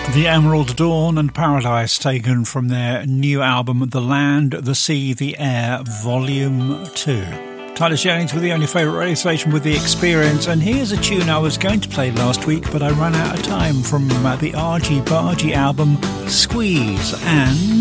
The Emerald Dawn and Paradise, taken from their new album The Land, the Sea, the Air, Volume 2. Tyler Jennings with the only favourite radio station with the experience, and here's a tune I was going to play last week, but I ran out of time, from the Argy Bargy album Squeeze, and